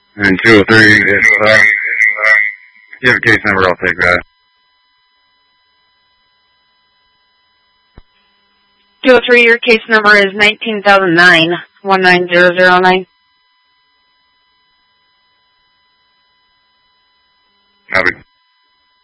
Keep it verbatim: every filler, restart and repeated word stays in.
And two oh three, if uh, you have a case number, I'll take that. two oh three, your case number is nineteen thousand nine, one nine zero zero nine. Copy.